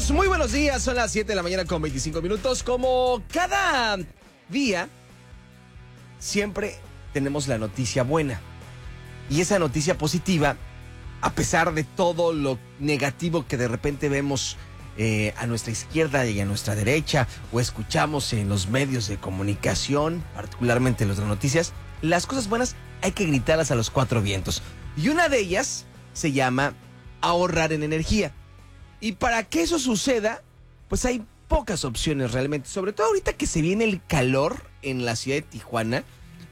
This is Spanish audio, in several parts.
amigos? Muy buenos días, son las 7 de la mañana con 25 minutos. Como cada día, siempre tenemos la noticia buena. Y esa noticia positiva, a pesar de todo lo negativo que de repente vemos a nuestra izquierda y a nuestra derecha, o escuchamos en los medios de comunicación, particularmente los de noticias, las cosas buenas hay que gritarlas a los cuatro vientos. Y una de ellas se llama ahorrar en energía. Y para que eso suceda, pues hay pocas opciones realmente. Sobre todo ahorita que se viene el calor en la ciudad de Tijuana,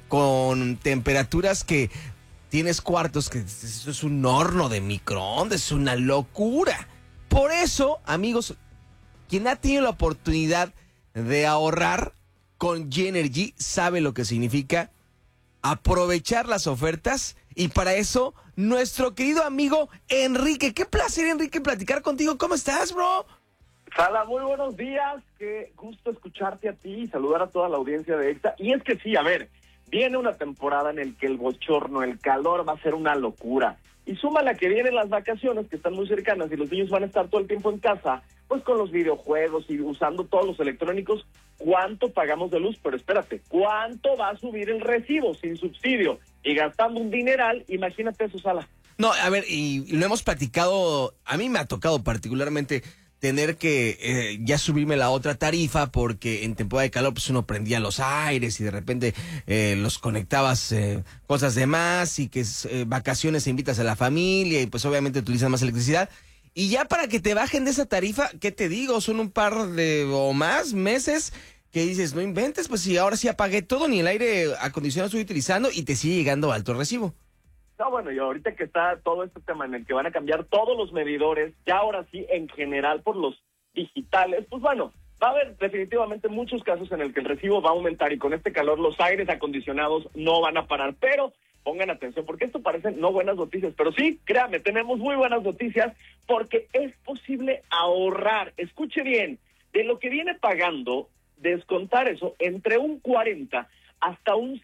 con temperaturas que tienes cuartos que eso es un horno de microondas, es una locura. Por eso, amigos, quien ha tenido la oportunidad de ahorrar con G-Energy sabe lo que significa aprovechar las ofertas. Y para eso, nuestro querido amigo Enrique. Qué placer, Enrique, platicar contigo. ¿Cómo estás, bro? Sala, muy buenos días. Qué gusto escucharte a ti y saludar a toda la audiencia de EXA. Y es que sí, a ver, viene una temporada en la que el bochorno, el calor va a ser una locura. Y súmala que vienen las vacaciones, que están muy cercanas, y los niños van a estar todo el tiempo en casa, pues con los videojuegos y usando todos los electrónicos. ¿Cuánto pagamos de luz? Pero espérate, ¿cuánto va a subir el recibo sin subsidio? Y gastando un dineral, imagínate eso, Sala. No, a ver, y lo hemos platicado, a mí me ha tocado particularmente tener que ya subirme la otra tarifa, porque en temporada de calor pues uno prendía los aires y de repente los conectabas cosas de más, y que vacaciones invitas a la familia y pues obviamente utilizas más electricidad. Y ya para que te bajen de esa tarifa, ¿qué te digo? Son un par de o más meses que dices, no inventes, pues si ahora sí apagué todo, ni el aire acondicionado estoy utilizando, y te sigue llegando alto el recibo. No, bueno, y ahorita que está todo este tema en el que van a cambiar todos los medidores, ya ahora sí, en general, por los digitales, pues bueno, va a haber definitivamente muchos casos en el que el recibo va a aumentar, y con este calor los aires acondicionados no van a parar. Pero pongan atención, porque esto parecen no buenas noticias, pero sí, créame, tenemos muy buenas noticias, porque es posible ahorrar. Escuche bien, de lo que viene pagando, descontar eso entre un 40 hasta un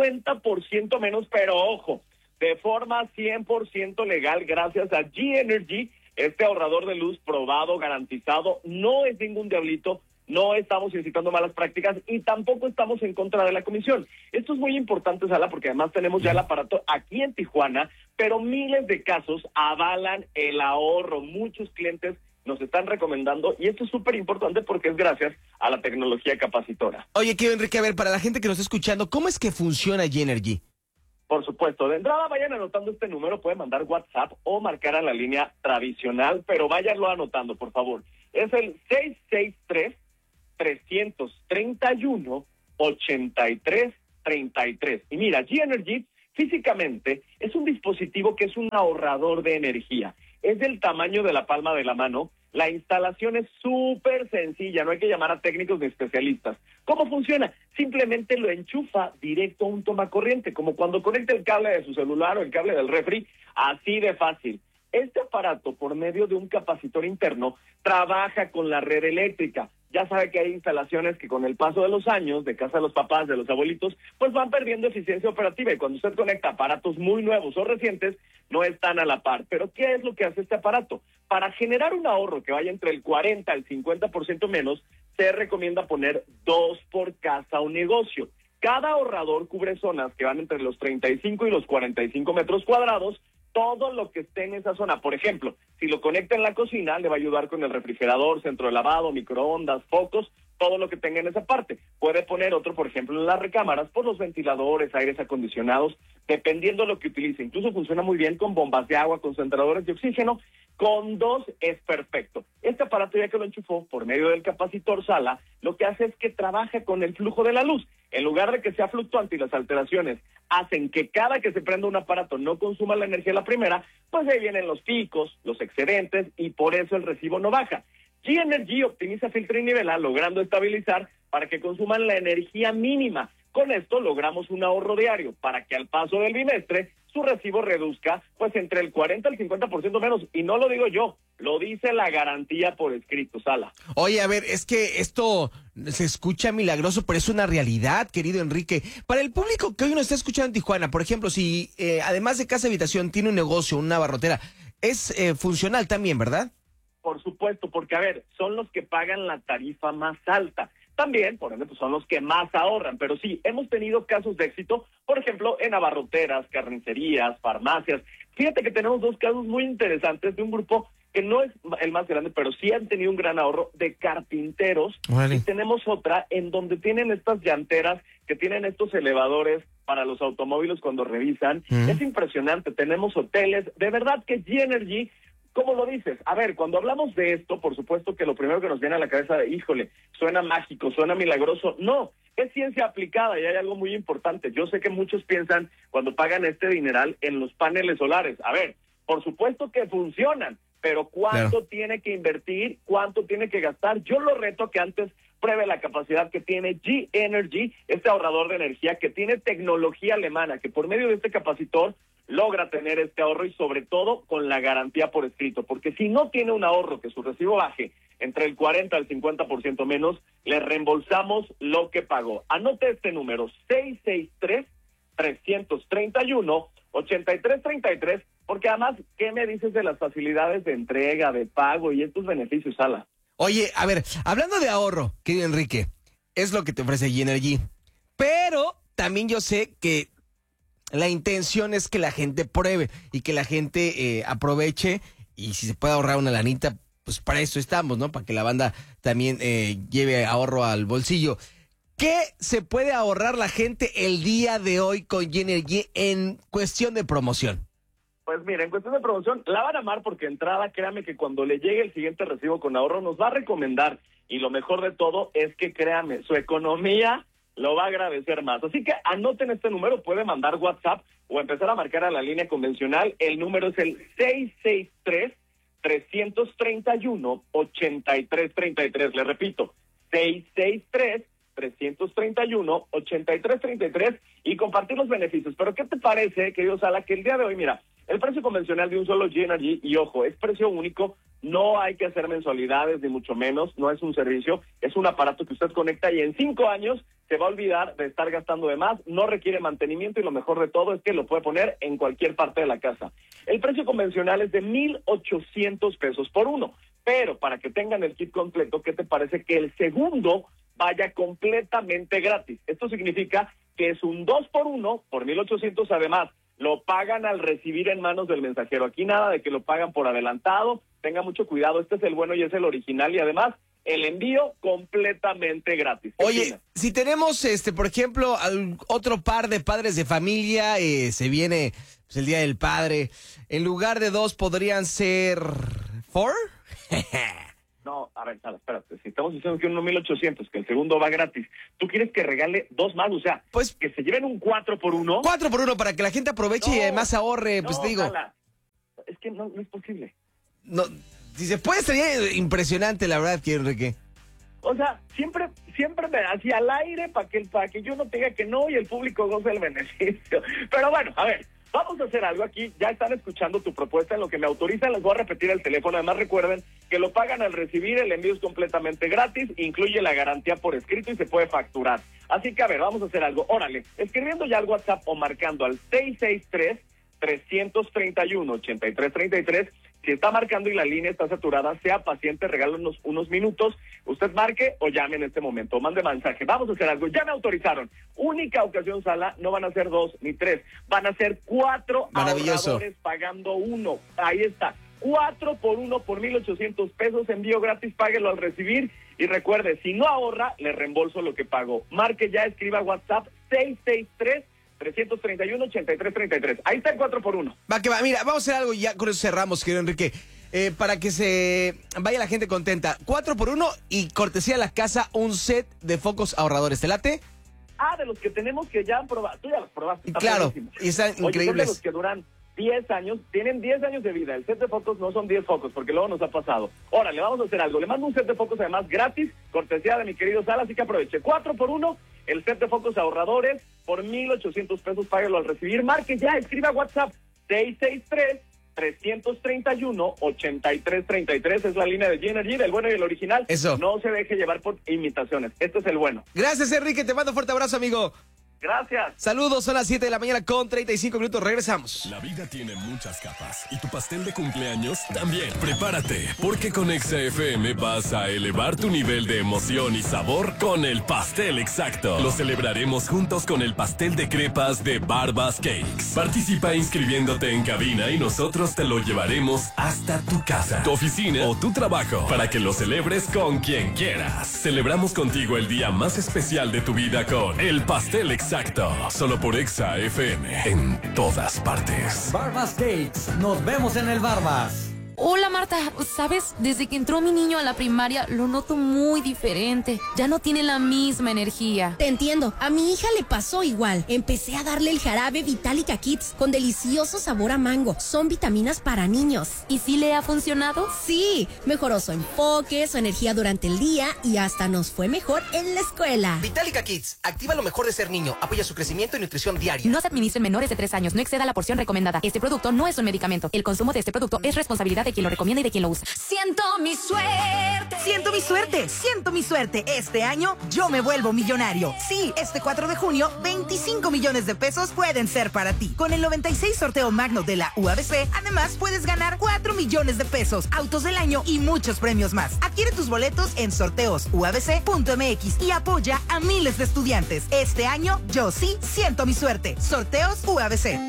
50% menos, pero ojo, de forma 100% legal, gracias a G-Energy, este ahorrador de luz probado, garantizado. No es ningún diablito, no estamos incitando malas prácticas y tampoco estamos en contra de la comisión. Esto es muy importante, Sala, porque además tenemos ya el aparato aquí en Tijuana, pero miles de casos avalan el ahorro. Muchos clientes nos están recomendando, y esto es súper importante porque es gracias a la tecnología capacitora. Oye, quiero, Enrique, a ver, para la gente que nos está escuchando, ¿cómo es que funciona G-Energy? Por supuesto, de entrada vayan anotando este número, pueden mandar WhatsApp o marcar a la línea tradicional, pero váyanlo anotando, por favor. Es el 663-331-8333. Y mira, G-Energy físicamente es un dispositivo que es un ahorrador de energía. Es del tamaño de la palma de la mano. La instalación es súper sencilla, no hay que llamar a técnicos ni especialistas. ¿Cómo funciona? Simplemente lo enchufa directo a un tomacorriente, como cuando conecta el cable de su celular o el cable del refri, así de fácil. Este aparato, por medio de un capacitor interno, trabaja con la red eléctrica. Ya sabe que hay instalaciones que con el paso de los años, de casa de los papás, de los abuelitos, pues van perdiendo eficiencia operativa, y cuando usted conecta aparatos muy nuevos o recientes, no están a la par. Pero ¿qué es lo que hace este aparato? Para generar un ahorro que vaya entre el 40 al 50% menos, se recomienda poner 2 por casa o negocio. Cada ahorrador cubre zonas que van entre los 35 y los 45 metros cuadrados, todo lo que esté en esa zona. Por ejemplo, si lo conecta en la cocina, le va a ayudar con el refrigerador, centro de lavado, microondas, focos, todo lo que tenga en esa parte. Puede poner otro, por ejemplo, en las recámaras, por los ventiladores, aires acondicionados, dependiendo de lo que utilice. Incluso funciona muy bien con bombas de agua, concentradores de oxígeno. Con 2 es perfecto. Este aparato, ya que lo enchufó por medio del capacitor, Sala, lo que hace es que trabaja con el flujo de la luz. En lugar de que sea fluctuante y las alteraciones hacen que cada que se prenda un aparato no consuma la energía la primera, pues ahí vienen los picos, los excedentes, y por eso el recibo no baja. G-Energy optimiza, filtra y nivela, logrando estabilizar para que consuman la energía mínima. Con esto logramos un ahorro diario para que al paso del bimestre su recibo reduzca pues entre el 40 al 50% menos. Y no lo digo yo, lo dice la garantía por escrito, Sala. Oye, a ver, es que esto se escucha milagroso, pero es una realidad, querido Enrique. Para el público que hoy nos está escuchando en Tijuana, por ejemplo, si además de casa habitación tiene un negocio, una barrotera, es funcional también, ¿verdad? Por supuesto, porque a ver, son los que pagan la tarifa más alta. También, por ejemplo, son los que más ahorran, pero sí, hemos tenido casos de éxito, por ejemplo, en abarroteras, carnicerías, farmacias. Fíjate que tenemos dos casos muy interesantes de un grupo que no es el más grande, pero sí han tenido un gran ahorro de carpinteros. Vale. Y tenemos otra en donde tienen estas llanteras, que tienen estos elevadores para los automóviles cuando revisan. Es impresionante, tenemos hoteles. De verdad que G-Energy, ¿cómo lo dices? A ver, cuando hablamos de esto, por supuesto que lo primero que nos viene a la cabeza es, híjole, suena mágico, suena milagroso. No, es ciencia aplicada y hay algo muy importante. Yo sé que muchos piensan cuando pagan este dineral en los paneles solares. A ver, por supuesto que funcionan, pero ¿cuánto tiene que invertir? ¿Cuánto tiene que gastar? Yo lo reto que antes pruebe la capacidad que tiene G-Energy, este ahorrador de energía que tiene tecnología alemana, que por medio de este capacitor logra tener este ahorro y sobre todo con la garantía por escrito, porque si no tiene un ahorro que su recibo baje entre el 40 al 50% menos, le reembolsamos lo que pagó. Anote este número, 663-331-8333, porque además, ¿qué me dices de las facilidades de entrega, de pago y estos beneficios, Ala? Oye, a ver, hablando de ahorro, querido Enrique, es lo que te ofrece G-Energy, pero también yo sé que la intención es que la gente pruebe y que la gente aproveche y si se puede ahorrar una lanita, pues para eso estamos, ¿no? Para que la banda también lleve ahorro al bolsillo. ¿Qué se puede ahorrar la gente el día de hoy con G-Energy en cuestión de promoción? Pues mira, en cuestión de promoción, la van a amar porque entrada, créame que cuando le llegue el siguiente recibo con ahorro nos va a recomendar. Y lo mejor de todo es que, créame, su economía lo va a agradecer más. Así que anoten este número, puede mandar WhatsApp o empezar a marcar a la línea convencional. El número es el 663-331-8333. Le repito, 663-331-8333 y compartir los beneficios. Pero ¿qué te parece, querido Sala, que el día de hoy, mira, el precio convencional de un solo G-Energy, y ojo, es precio único, no hay que hacer mensualidades, ni mucho menos, no es un servicio, es un aparato que usted conecta y en 5 años se va a olvidar de estar gastando de más, no requiere mantenimiento y lo mejor de todo es que lo puede poner en cualquier parte de la casa. El precio convencional es de 1,800 pesos por uno, pero para que tengan el kit completo, ¿qué te parece que el segundo vaya completamente gratis? Esto significa que es un 2x1 por 1,800, además lo pagan al recibir en manos del mensajero. Aquí nada de que lo pagan por adelantado, tenga mucho cuidado, este es el bueno y es el original y además el envío completamente gratis. Oye, opinas? si tenemos, por ejemplo, otro par de padres de familia, se viene pues, el Día del Padre, en lugar de 2 podrían ser 4. No, a ver, Sala, espérate, si estamos diciendo que uno 1,800, que el segundo va gratis, ¿tú quieres que regale 2 más? O sea, pues que se lleven un 4x1. 4x1 para que la gente aproveche y además ahorre, pues no, digo. Sala, es que no es posible. No, si se puede, sería impresionante, la verdad, que Enrique. O sea, siempre me hacía al aire para que yo no te diga que no y el público goce el beneficio. Pero bueno, a ver, vamos a hacer algo aquí. Ya están escuchando tu propuesta. En lo que me autorizan les voy a repetir el teléfono. Además recuerden que lo pagan al recibir, el envío es completamente gratis, incluye la garantía por escrito y se puede facturar. Así que a ver, vamos a hacer algo. Órale, escribiendo ya al WhatsApp o marcando al 663-331-8333. Si está marcando y la línea está saturada, sea paciente, regálenos unos minutos. Usted marque o llame en este momento, o mande mensaje. Vamos a hacer algo. Ya me autorizaron. Única ocasión, Sala, no van a ser 2 ni 3. Van a ser 4 ahorradores pagando 1. Ahí está. 4x1 por 1,800 pesos. Envío gratis, páguelo al recibir. Y recuerde, si no ahorra, le reembolso lo que pagó. Marque ya, escriba WhatsApp 663-331-8333. Ahí está el 4x1. Va que va, mira, vamos a hacer algo y ya con eso cerramos, querido Enrique. Para que se vaya la gente contenta. 4x1 y cortesía a la casa un set de focos ahorradores. ¿Te late? De los que tenemos que ya han probado. Tú ya los probaste. Claro, y están increíbles. Son de los que duran 10 años, tienen 10 años de vida. El set de focos no son 10 focos, porque luego nos ha pasado. Órale, vamos a hacer algo. Le mando un set de focos además gratis, cortesía de mi querido Sala, así que aproveche. 4x1, el set de focos ahorradores, por 1,800 pesos, páguelo al recibir. Marque ya, escriba WhatsApp 663-331-8333. Es la línea de G-Energy, del bueno y el original. Eso. No se deje llevar por imitaciones. Este es el bueno. Gracias, Enrique. Te mando un fuerte abrazo, amigo. Gracias. Saludos, son las 7 de la mañana con 35 minutos. Regresamos. La vida tiene muchas capas y tu pastel de cumpleaños también. Prepárate, porque con Exa FM vas a elevar tu nivel de emoción y sabor con el pastel exacto. Lo celebraremos juntos con el pastel de crepas de Barbas Cakes. Participa inscribiéndote en cabina y nosotros te lo llevaremos hasta tu casa, tu oficina o tu trabajo para que lo celebres con quien quieras. Celebramos contigo el día más especial de tu vida con el pastel exacto. Solo por Exa FM. En todas partes. Barbas Cakes. Nos vemos en el Barbas. Hola Marta, ¿sabes? Desde que entró mi niño a la primaria lo noto muy diferente. Ya no tiene la misma energía. Te entiendo, a mi hija le pasó igual. Empecé a darle el jarabe Vitalica Kids con delicioso sabor a mango. Son vitaminas para niños. ¿Y sí le ha funcionado? Sí, mejoró su enfoque, su energía durante el día y hasta nos fue mejor en la escuela. Vitalica Kids activa lo mejor de ser niño, apoya su crecimiento y nutrición diaria. No se administre en menores de 3 años, no exceda la porción recomendada. Este producto no es un medicamento. El consumo de este producto es responsabilidad de quien lo recomienda y de quien lo usa. Siento mi suerte. Siento mi suerte, siento mi suerte. Este año yo me vuelvo millonario. Sí, este 4 de junio, 25 millones de pesos pueden ser para ti. Con el 96 sorteo magno de la UABC, además puedes ganar 4 millones de pesos, autos del año y muchos premios más. Adquiere tus boletos en sorteosuabc.mx y apoya a miles de estudiantes. Este año yo sí siento mi suerte. Sorteos UABC.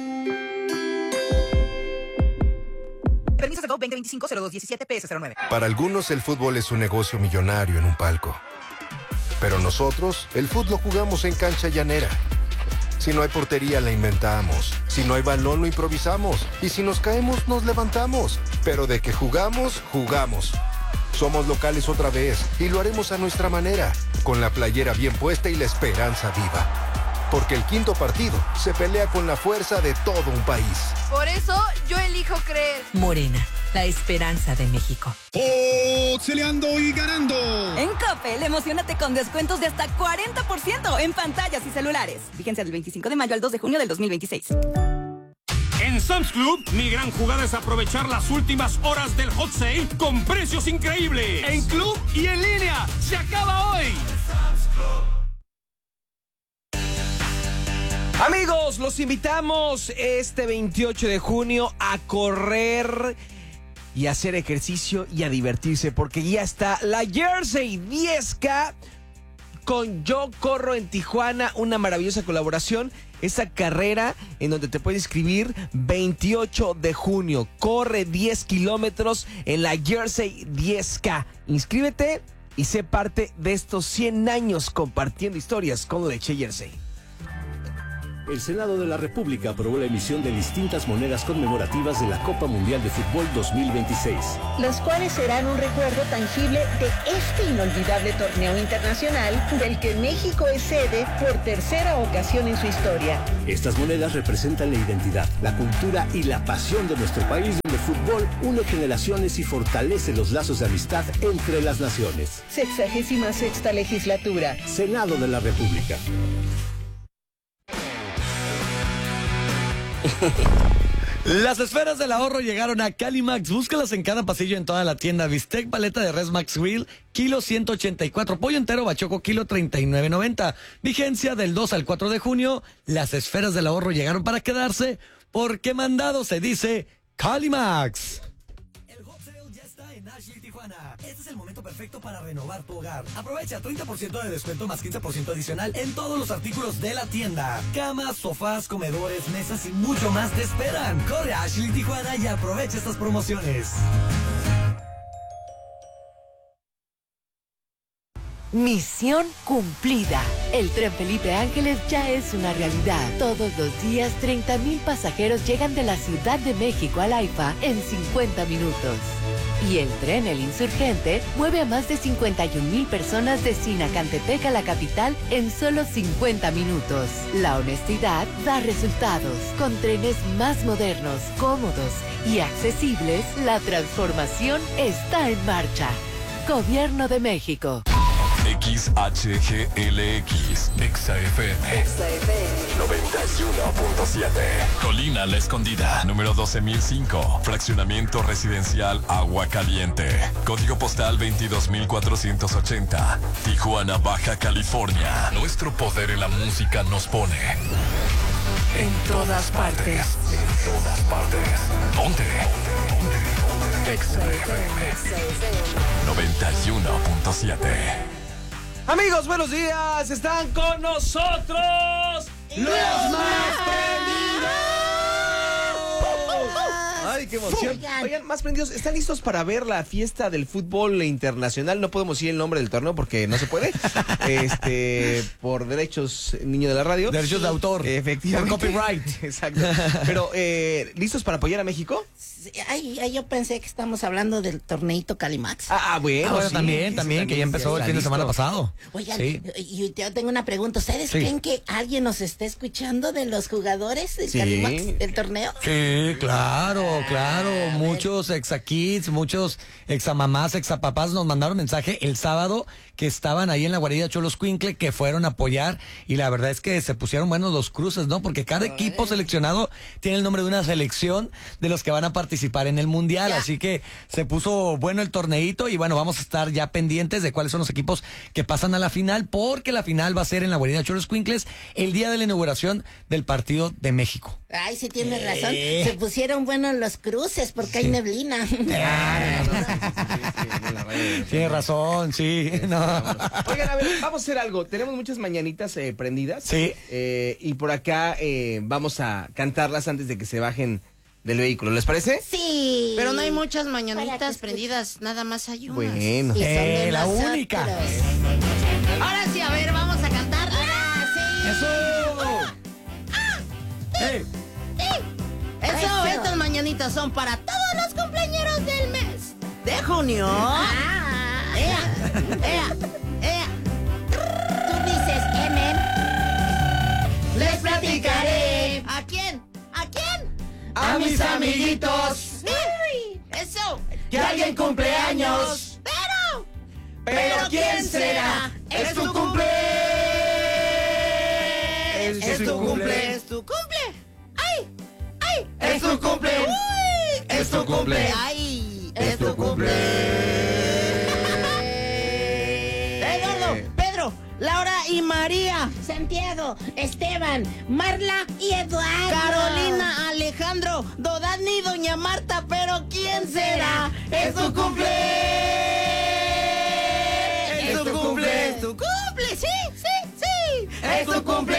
Permiso de GO 2025-0217 PS09. Para algunos el fútbol es un negocio millonario en un palco. Pero nosotros, el fútbol lo jugamos en cancha llanera. Si no hay portería, la inventamos. Si no hay balón, lo improvisamos. Y si nos caemos, nos levantamos. Pero de que jugamos, jugamos. Somos locales otra vez y lo haremos a nuestra manera, con la playera bien puesta y la esperanza viva. Porque el quinto partido se pelea con la fuerza de todo un país. Por eso yo elijo creer. Morena, la esperanza de México. ¡Celeando y ganando! En Coppel, emocionate con descuentos de hasta 40% en pantallas y celulares. Vigencia del 25 de mayo al 2 de junio del 2026. En Sam's Club, mi gran jugada es aprovechar las últimas horas del hot sale con precios increíbles. En club y en línea. ¡Se acaba hoy! Amigos, los invitamos este 28 de junio a correr y a hacer ejercicio y a divertirse, porque ya está la Jersey 10K con Yo Corro en Tijuana, una maravillosa colaboración. Esa carrera en donde te puedes inscribir 28 de junio. Corre 10 kilómetros en la Jersey 10K. Inscríbete y sé parte de estos 100 años compartiendo historias como de Che Jersey. El Senado de la República aprobó la emisión de distintas monedas conmemorativas de la Copa Mundial de Fútbol 2026. Las cuales serán un recuerdo tangible de este inolvidable torneo internacional del que México es sede por tercera ocasión en su historia. Estas monedas representan la identidad, la cultura y la pasión de nuestro país, donde el fútbol une generaciones y fortalece los lazos de amistad entre las naciones. 66ª legislatura. Senado de la República. Las esferas del ahorro llegaron a Calimax. Búscalas en cada pasillo en toda la tienda. Bistec paleta de res Max Grill, kilo 184. Pollo entero bachoco, kilo 39.90. Vigencia del 2 al 4 de junio. Las esferas del ahorro llegaron para quedarse, porque mandado se dice Calimax. Este es el momento perfecto para renovar tu hogar. Aprovecha 30% de descuento más 15% adicional en todos los artículos de la tienda. Camas, sofás, comedores, mesas y mucho más te esperan. Corre a Ashley Tijuana y aprovecha estas promociones. Misión cumplida. El tren Felipe Ángeles ya es una realidad. Todos los días 30,000 pasajeros llegan de la Ciudad de México al AIFA en 50 minutos. Y el tren El Insurgente mueve a más de 51,000 personas de Sinacantepec a la capital en solo 50 minutos. La honestidad da resultados. Con trenes más modernos, cómodos y accesibles, la transformación está en marcha. Gobierno de México. XHGLX, XFM 91.7. Colina La Escondida, número 12.005. Fraccionamiento residencial Agua Caliente. Código postal 22.480. Tijuana, Baja California. Nuestro poder en la música nos pone en todas partes. En todas partes. Ponte. XFM 91.7. Amigos, buenos días. Están con nosotros los más prendidos. Ay, qué emoción. Oigan, más prendidos, ¿están listos para ver la fiesta del fútbol internacional? No podemos decir el nombre del torneo porque no se puede. Por derechos, niño de la radio. Derechos de autor. Efectivamente. Por copyright. Exacto. Pero, ¿listos para apoyar a México? Ay, yo pensé que estamos hablando del torneito Calimax. Bueno, sí, también, que ya empezó el fin de semana pasado. Oigan, yo tengo una pregunta. ¿Ustedes creen que alguien nos está escuchando de los jugadores del Calimax, del torneo? Sí, claro. Muchos exakids, muchos examamás, exapapás nos mandaron mensaje el sábado que estaban ahí en la guarida Xoloscuincle, que fueron a apoyar, y la verdad es que se pusieron buenos los cruces, ¿no? Porque cada equipo seleccionado tiene el nombre de una selección de los que van a participar en el Mundial, así que se puso bueno el torneito, y bueno, vamos a estar ya pendientes de cuáles son los equipos que pasan a la final, porque la final va a ser en la guarida Xoloscuincles el día de la inauguración del partido de México. Ay, sí tienes razón, se pusieron buenos los cruces porque hay neblina. Tiene razón, sí. No. Oigan, a ver, vamos a hacer algo. Tenemos muchas mañanitas prendidas. Sí. Y por acá vamos a cantarlas antes de que se bajen del vehículo. ¿Les parece? Sí. Pero no hay muchas mañanitas prendidas, nada más hay unas. Bueno. La única. Ahora sí, a ver, vamos a cantar. ¡Eso! Eso, estas mañanitas son para todos los cumpleañeros del mes de junio. Tú dices, les platicaré. ¿A quién? A mis amiguitos. Eso. Que alguien cumpleaños. Pero ¿quién será? Es tu cumple. Es tu cumple. Es tu cumple. ¡Ay! Es tu cumple. ¡Uy! Es tu cumple. ¡Ay! Es tu cumple. Pedro, Laura y María, Santiago, Esteban, Marla y Eduardo, Carolina, Alejandro, Dodani, Doña Marta, pero ¿quién será? Es tu cumple. Es tu cumple. Es tu cumple. Sí. Es tu cumple.